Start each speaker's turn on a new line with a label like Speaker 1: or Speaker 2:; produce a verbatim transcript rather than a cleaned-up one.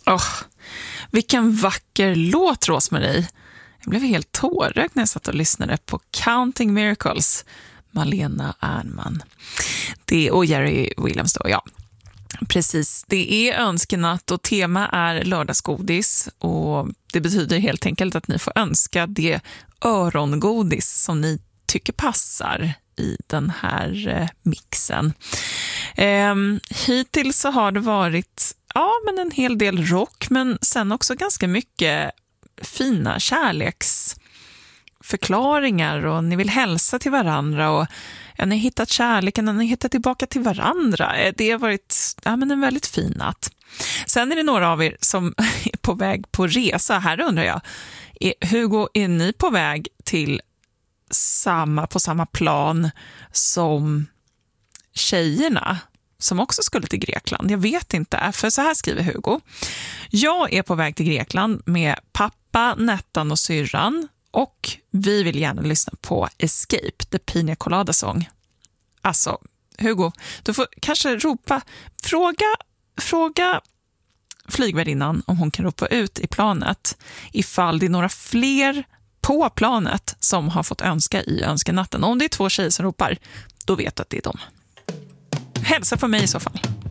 Speaker 1: Oh, vilken vacker låt, Rosmarie. Jag blev helt tårögd när jag satt och lyssnade på Counting Miracles, Malena Ernman. Det, och Jerry Williams då, ja. Precis, det är önskenatt och tema är lördagsgodis, och det betyder helt enkelt att ni får önska det örongodis som ni tycker passar i den här eh, mixen. Eh, hittills så har det varit ja, men en hel del rock, men sen också ganska mycket fina kärleksförklaringar, och ni vill hälsa till varandra, och ja, ni har hittat kärleken och ni har hittat tillbaka till varandra. Det har varit ja, men en väldigt fin natt. Sen är det några av er som är på väg på resa. Här undrar jag, är, Hugo, är ni på väg till samma, på samma plan som tjejerna som också skulle till Grekland? Jag vet inte, för så här skriver Hugo. Jag är på väg till Grekland med pappa, Nettan och syrran, och vi vill gärna lyssna på Escape, The Pina Colada Song. Alltså, Hugo, du får kanske ropa, fråga, fråga flygvärdinnan om hon kan ropa ut i planet ifall det är några fler på planet som har fått önska i önskenatten. Om det är två tjejer som ropar, då vet du att det är dem. Hälsa för mig i så fall.